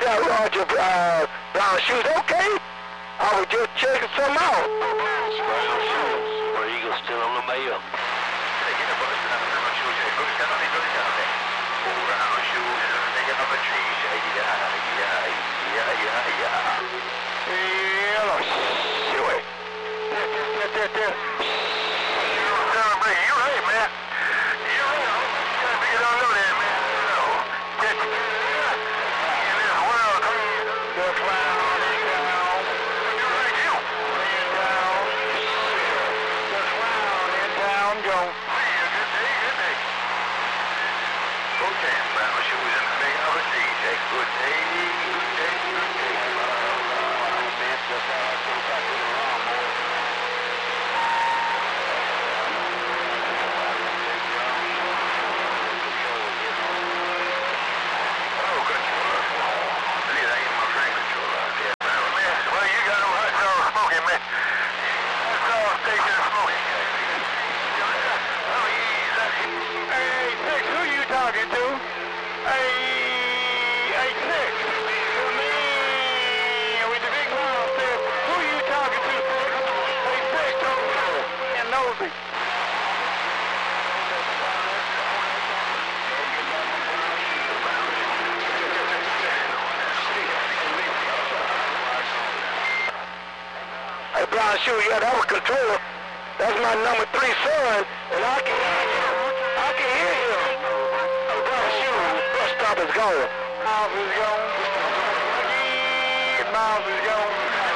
Roger, brown shoes. Okay. I was just checking some out. Brown shoes. Super Eagle still on the mail. Brown shoe, yeah, that was controller. That's my number 3 son, and I can hear him. Brown shoe, bus stop is gone. Miles is gone. Miles is gone.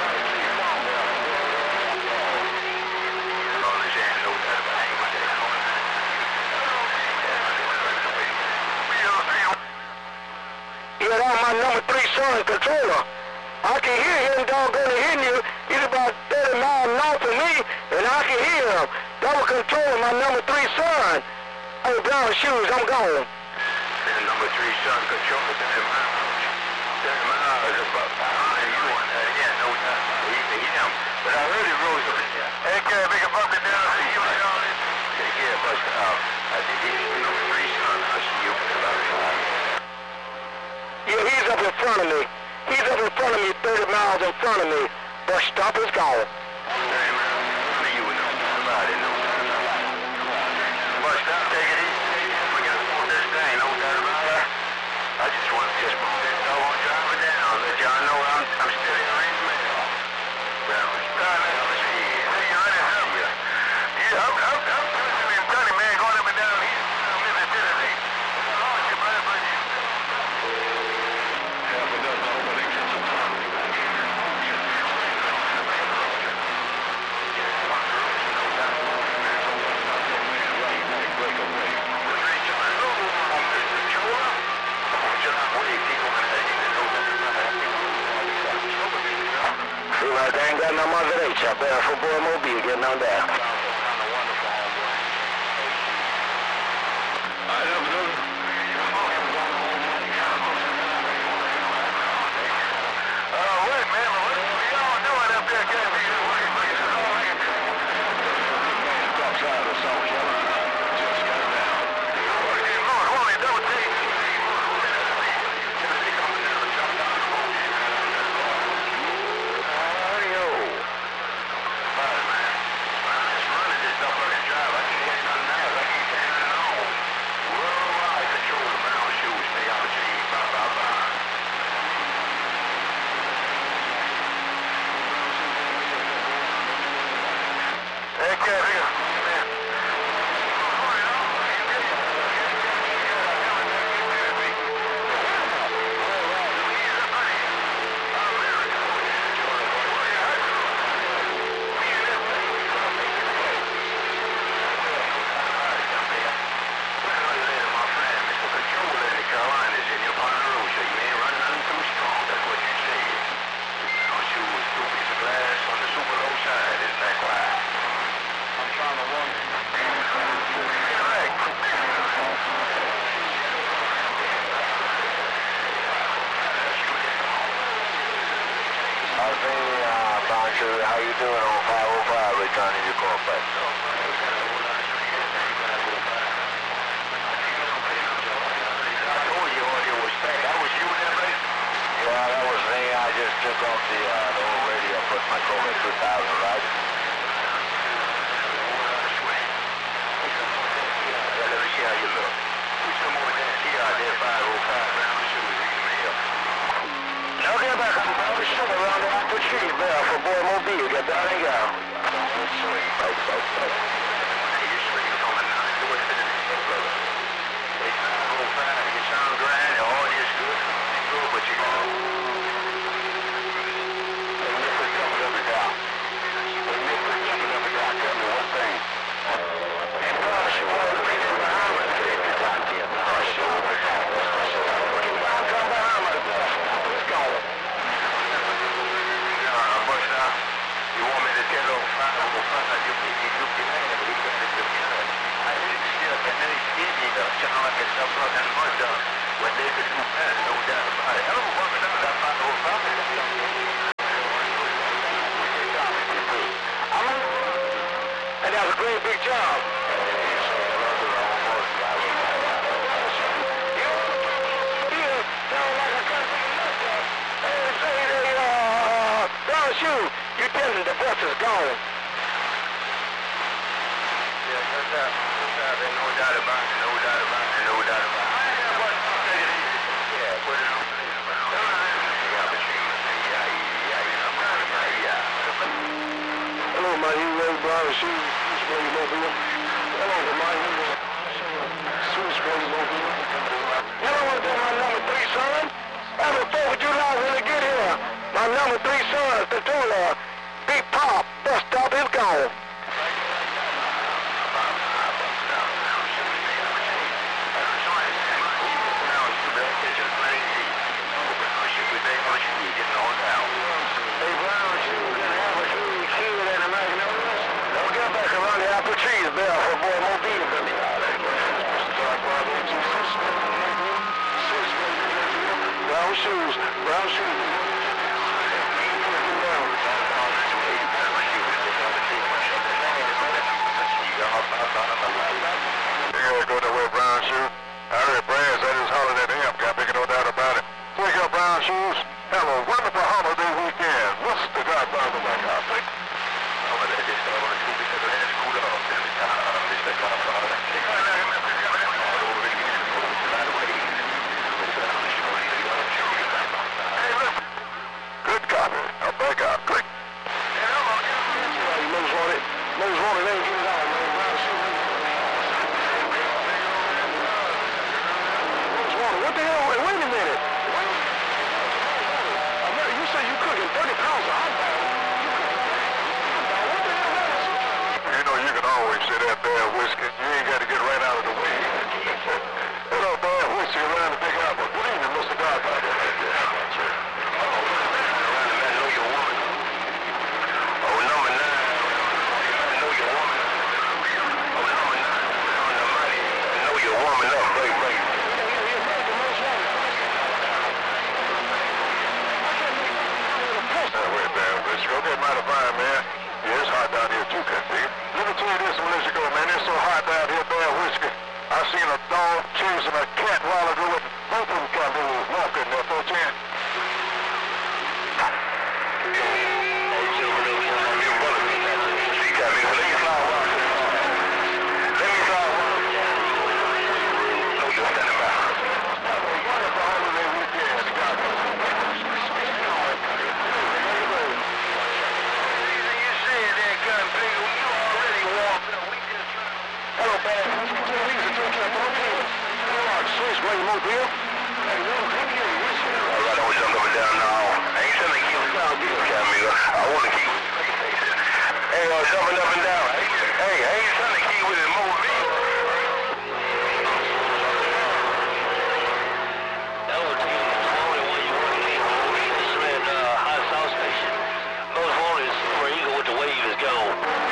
Yeah, that was my number 3 son, controller. I can hear him doggone hitting you. He's about 30 miles north of me, and I can hear him. That was controlling my number 3 son. Hey, brown shoes, I'm gone. And number 3 son controlling 30 miles. 30 miles is about 500. You want that? Yeah, no time. Him. But I heard it rose up. Hey, can I make a bump it down? See you on it? Yeah, bust out. I think he's number 3 son. I see you in about 5. Yeah, he's up in front of me. He's up in front of me, 30 miles in front of me. Bus stop is gone. They ain't got no Mother H up there for Boy Mobile getting on there. Wait, man, what y'all doing up there? Outside or something. Just got down. Sure, how you doing on 505 returning your call back? I told you audio was bad. That was you and everybody? Yeah, took off the old radio, put my Corvette 2000, right? Yeah, let me see how you look. Please come over there and see out there, 505 Brown Shoes, read me up. Now get back on the show around the apple tree there for Boy Mobile. Get down and go. And that was a great big job. Brown Shoe, you tell them the bus is gone. Yeah, that's that. There's no doubt about it, no doubt about it, no doubt about it. Yeah, put it on. Hello, my hero, Brown Shoe, Switchblade Mobile. Hello, my hero, Switchblade Mobile. Hello, my number 3 son. Happy 4th of July when they get here. My number 3 son, controller, Big Pop, bus stop is gone. Trees there for Boy Mobile. Brown shoes, brown shoes. You go to wear brown shoes. Harry Brands at his holiday camp. Got big, no doubt about it. Take your brown shoes. Have a wonderful holiday weekend. What's the Godfather like out there? Good copy. Now back out. Click. Most wanted. Most wanted. They get it out, man. Most wanted. What the hell? Wait a minute. You said you cooking 30 pounds of hot dog. What the hell is it? You know you can always say that bad whiskey. You ain't got to get right out of the way. Hello, bad whiskey around the Big Apple. Good evening, Mr. Godfather. Okay, mighty fine, man. Yeah, it's hot down here too, Country. Let me tell you this and let you go, man. It's so hot down here, bad whiskey. I seen a dog chasing a cat while ago, and both of them got a little walk in there, 410. Switchblade Mobile. Alright, I'm jumping down now. I ain't trying to keep it down, amigo. I want to keep Hey, jumping up and down. Hey, I ain't trying to keep with it, Mobile. That was the only one you want to keep on. This red hot sauce station. Most wanted is where you go with the wave is gone.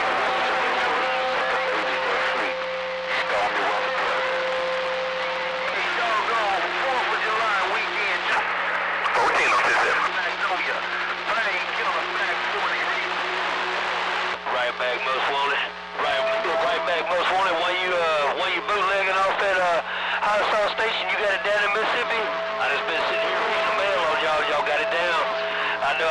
Most wanted when you bootlegging off that hot sauce station. You got it down in Mississippi. I just been sitting here reading the mail on y'all. Y'all got it down. I know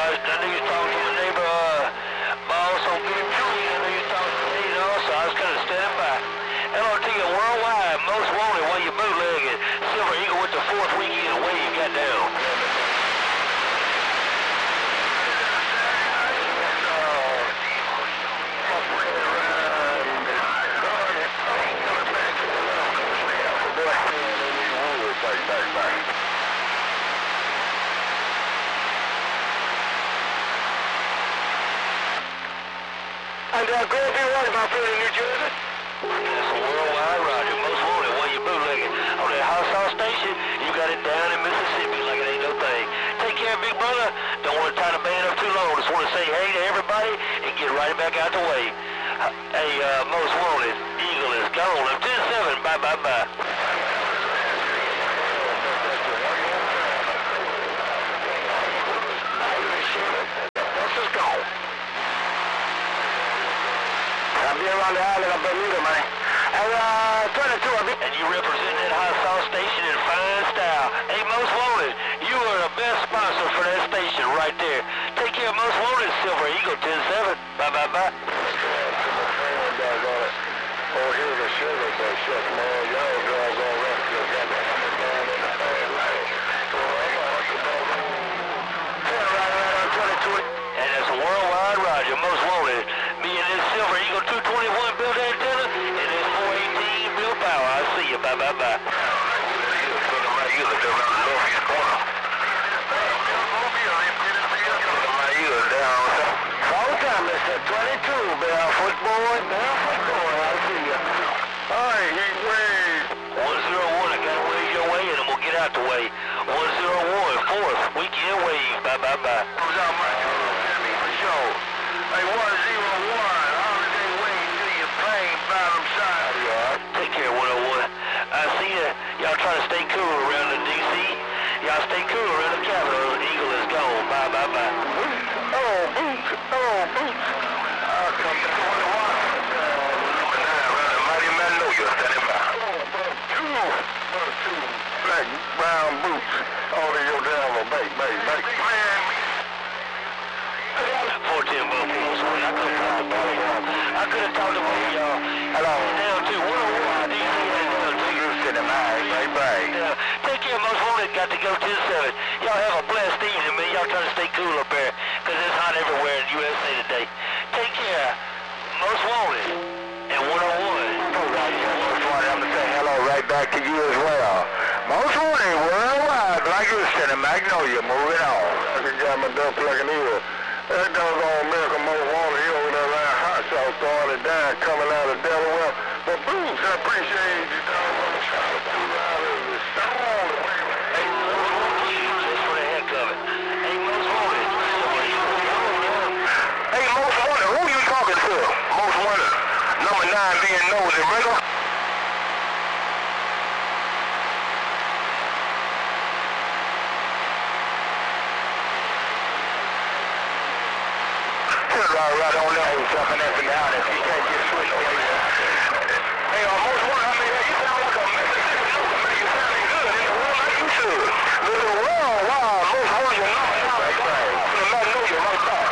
Yeah, go be right, my friend in New Jersey. That's a worldwide rider. Most wanted while you bootlegging. On that hot sauce station, you got it down in Mississippi like it ain't no thing. Take care, big brother. Don't want to tie the band up too long. Just want to say hey to everybody and get right back out the way. Hey, most wanted, Eagle is gone. I'm 10-7. Bye, bye, bye. I'll be around the island of Bermuda, man. Hey, 22, and you represent that hot sauce station in fine style. Hey, Most Wanted, you are the best sponsor for that station right there. Take care, Most Wanted, Silver Eagle 10-7. Bye, bye, bye. Oh, here's the sugar, but shucks, man. Y'all guys all right. You got that down in the bad light. And it's a worldwide rider, Most Wanted. Me and this Silver Eagle 221 built antenna, and this 418 built power. I see you. Bye, bye, bye. Mr. 22, barefoot boy, I see you. All right, he's waved. 101, I got to wave your way, and I'm going to get out the way. 101, fourth, weekend wave. Bye, bye, bye. Who's out, Mike? For sure. Hey, 101, holiday wave to your plane, bottom side. Take care, 101. I see ya. Y'all trying to stay cool around the D.C. Y'all stay cool around the Capitol. The Eagle is gone. Bye, bye, bye. Oh, boots. I'll come to 21. Around the mighty Magnolia, standing by. Two. Black, brown boots. All in your damn bait. 410 both people. I could have talked to both of y'all. Hello. Down to 101 D.C. Take care, Most Wanted. Got to go 10-7. Y'all have a blessed evening, man. Y'all trying to stay cool up there, because it's hot everywhere in USA today. Take care, Most Wanted, and 101. Most Wanted, I'm going to say hello right back to you as well. Most Wanted, worldwide, Black Houston and Magnolia, moving on. I just got my dumb plugging in. That doggone American Most Wanted, he over there around hot sauce, throwing it down, coming out of Delaware. But Boots, I appreciate you, doggone shot of two out of the stone. Hey, Most Wanted, just for the heck of it. Hey, Most Wanted. Hey, Most Wanted, who you talking to? Most Wanted, number 9 being nosy, brother. Right on there, he's jumping up and down if he can't get switched away. Hey, Most Wanted, I mean, you sound like a Mississippi local, man. You sounding good in the world like you should. Little world, wow, Most Wanted, you're not right back. From the Magnolia, right back.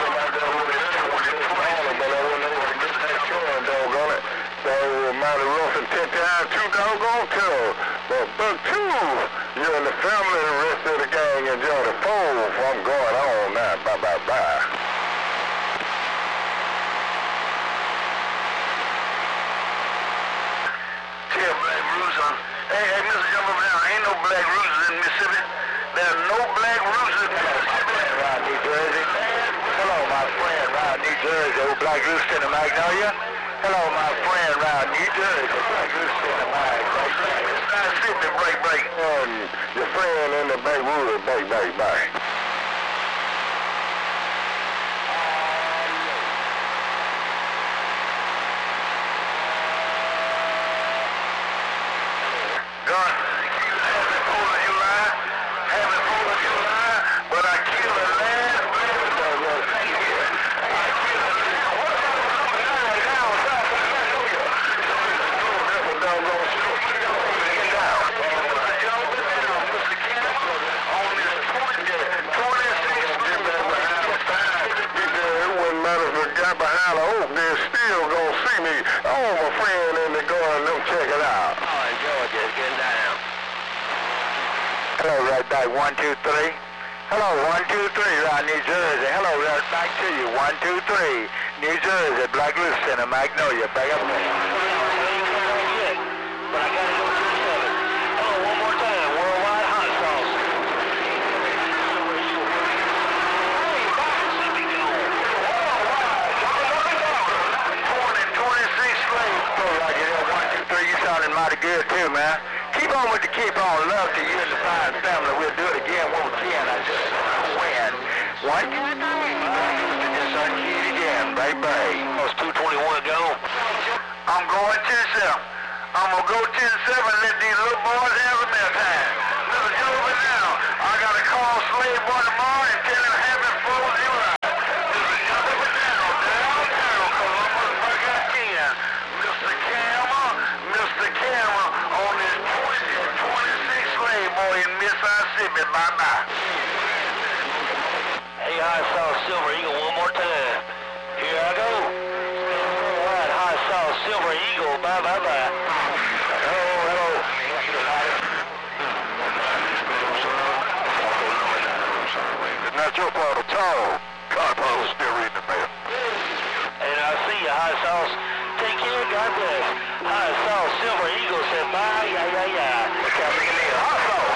So, Mighty Wilson, 10 times, 2 doggone too. But Buck 2, you and the family and the rest of the gang enjoy the fold. I'm going on now. Bye. Hey, Mr. Jumbo Brown, ain't no black roosters in Mississippi. There's no black roosters in Mississippi. Right, New Jersey. Hello, my friend, right, New Jersey. Old black rooster in the Magnolia. Hello, my friend, right, New Jersey. Black rooster in the Magnolia. It's not sitting break. Your friend in the Baywood, break. God, having Fourth of July, but I killed the last man. Got behind the oak, they're still gonna see me. Oh, my friend in the garden, them check it out. All right, Georgia, get down. Hello, right back, 1, 2, 3. Hello, 1, 2, 3, right, New Jersey. Hello, right back to you, 1, 2, 3. New Jersey, Black Rooster Center, Magnolia, back up there. But I gotta go 10-7. Hello, one more time, worldwide hot sauce. here, man. Keep on with the keep on. Love to you and the fine family. We'll do it again when we can. I just win. One, just unkeep again, baby. It's 221 gone. I'm going 10-7. I'm going to go 10-7 and let these little boys have a bad time. Mr. Gentleman now, I got to call Slave Boy tomorrow and tell him have it full of you right. Mr. Gentleman now, downtown Columbus, back again. Mr. Camera on this 26 Slave Boy in Mississippi. Bye-bye. Hey, I saw Silver Eagle one more time. Here I go. All right, I saw Silver Eagle. Bye. Hello. It's not your fault at all. Carpo's still reading the mail. And I see you, High Sauce. Take care, God bless. High Sauce, Silver Eagle said bye, yeah. Captain in High Sauce.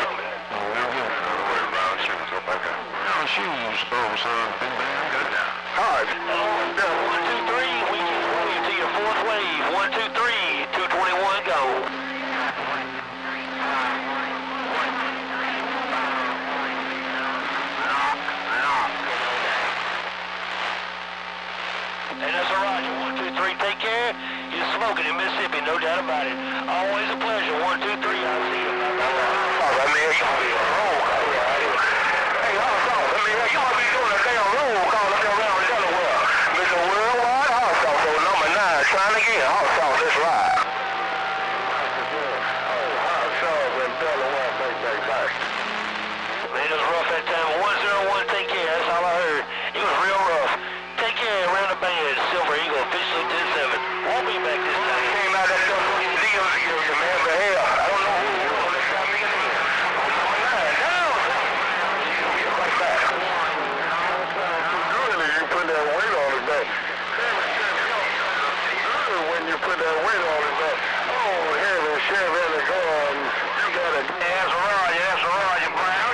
Brown shoes, son. Big man, good now. Hard. 1, 2, 3, we just wave to your fourth wave. 1, 2, 3, 221 go. And that's a Roger. 1, 2, 3, take care. You're smoking in Mississippi, no doubt about it. Always a pleasure. 1, 2, 3, I'll see you. Oh, let me hear you be on roll call. Hey, Hot Sauce, let me hear you be doing a damn roll call up there around Delaware. Mr. Worldwide Hot Sauce, so number 9, trying again. Hot Sauce, let's ride. Oh, Hot Sauce in Delaware, back. Man, it was rough that time. 101, take care. That's all I heard. It was real rough. Take care around the band. Silver Eagle, officially 10-7. Won't be back this time. Came out that stuff with the deal here, man, but hell, I don't know who it was. Let's try me in here. Down. Get right back. Really, you put that weight on his back. Good when you put that weight on his back. Oh, heavy, Chevy, gun. You got it. That's Roger, Brown.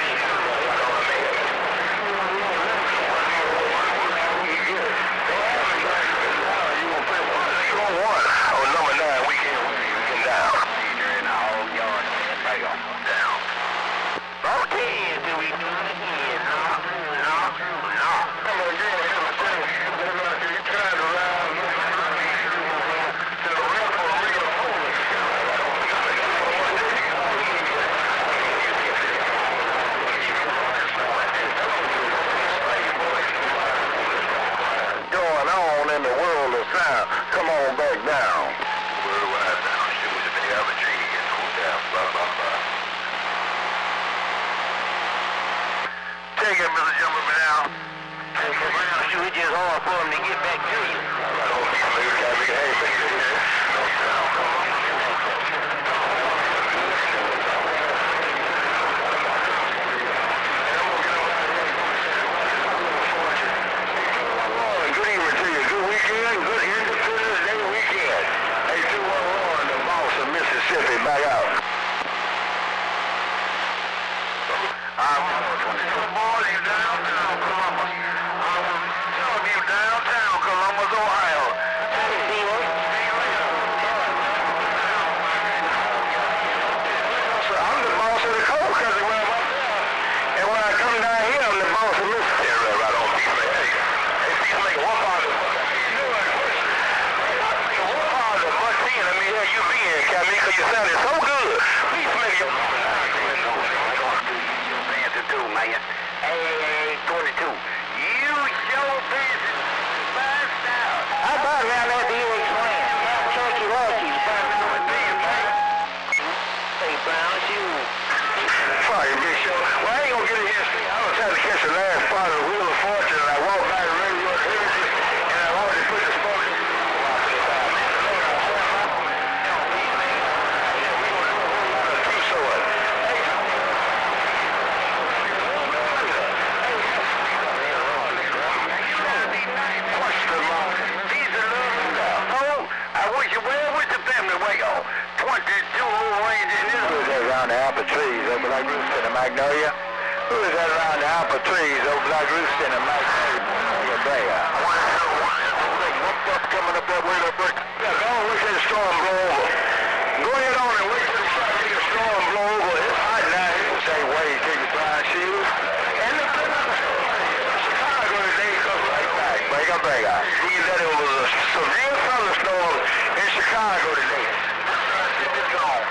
Come on back down. Worldwide down. She was in the other tree and hold down. Blah. Take it, Mr. Jumperman out. You was just hard for him to get back to you. Good evening to you. Good weekend. Good Independence Day weekend. Hey, 211, the boss of Mississippi, back out. I'm boys, you downtown Columbus. I'm telling you downtown Columbus, Ohio. So I'm the boss of the coal country where I'm up there. And when I come down here, I'm the boss of Mississippi. Right on, Peacemaker. Hey, Peacemaker, what part of the butt? What part of the butt in? Let me hear you be in, Cammy, because you sounded so good. Peacemaker, man. Hey, 22. You show business. Bust out. I bought around that DH land. Turkey Rockies. Hey, Brown shoes. Sorry, Big Show. Well, I ain't gonna get in here. I was trying to catch the last part of the Wheel of Fortune, and I walked by the radio and I wanted to put the smoke in. Around the apple trees over like Rooston and Magnolia. Who is that around the apple trees over like Rooston and Magnolia? There. What's up coming up that way to break? Yeah, go and look at the storm blow over. Go ahead on and wait till the storm blow over. It's hot now. Say, wait, take your blind shields. And the Chicago today comes right back. Break up. See that it was a severe thunderstorm in Chicago today. It's gone.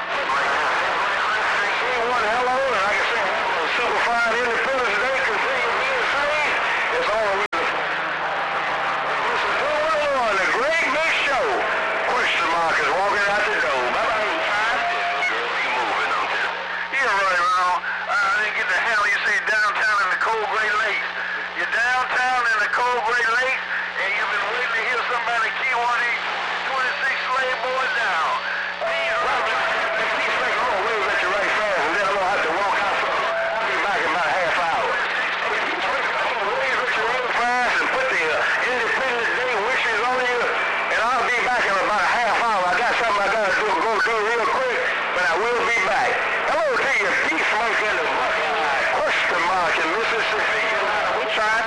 One hello, and like I said, super fine Independence Day continue being saved. It's all we the great big show. Question mark is walking out the door. Bye-bye. Yeah, right around. I didn't get the hell. You say downtown in the Cold Great Lakes. You're downtown in the Cold Great Lakes, and you've been waiting to hear somebody key one of these 26 slave boys down. These like, oh, wave at you right fast, and then I'm going to have to walk out. I'll be back in about a half hour. Wave at you right fast and put the Independence Day wishes on you, and I'll be back in about a half hour. I got something I got to go do real quick, but I will be back. Hello to you, Peace Monk in the question mark in Mississippi. We trying.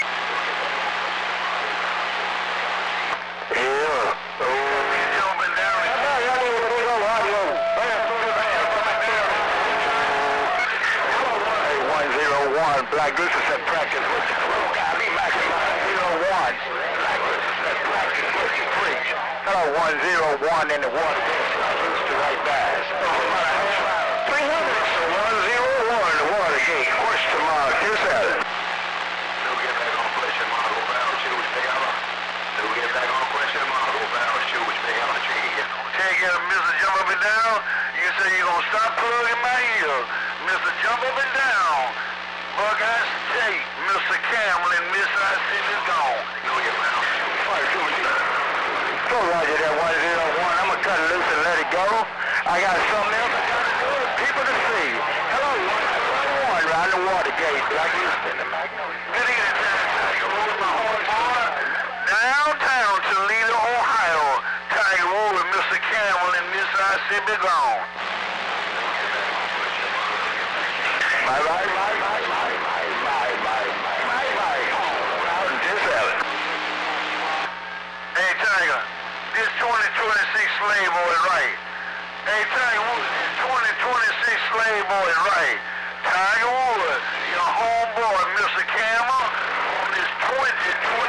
Black Goose said practice what you preach. I'll be back in 101. Black Goose said practice what you preach. Hello, 101 in the water. Right back. 300. So 101 in the water gate. Question mark. Here's that. So get back on question mark. Go back on shoes. Take out. So get back on question mark. Go back on shoes. Take out the tree. Take it, Mr. Jump Up and Down. You say you're going to stop plugging my ear. Mr. Jump Up and Down. Buckeyes State, Mr. Cameron, Mississippi is gone. Go get around. Go Roger that 101. I'm going to cut it loose and let it go. I got something else I got to do. People to see. Hello, 101 around the water gate. Black Houston. Good evening, Tiger Woods, my home boy. Downtown Toledo, Ohio. Tiger Woods, Mr. Cameron, Mississippi gone. Bye-bye. Hey, Tiger, this 2026 slave boy right. Hey, Tiger Woods, this 2026 slave boy right. Tiger Woods, your homeboy, Mr. Cameron, on this 2026